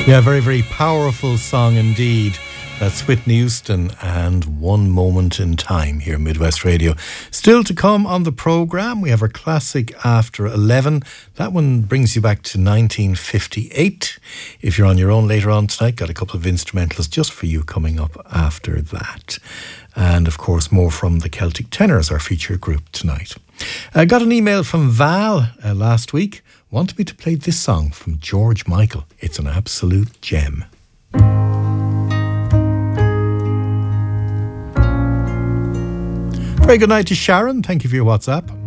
Yeah, very, very powerful song indeed. That's Whitney Houston and One Moment in Time here, Midwest Radio. Still to come on the programme, we have our classic After 11. That one brings you back to 1958. If you're on your own later on tonight, got a couple of instrumentals just for you coming up after that. And of course, more from the Celtic Tenors, our feature group tonight. I got an email from Val last week. Wanted me to play this song from George Michael. It's an absolute gem. Very good night to Sharon. Thank you for your WhatsApp.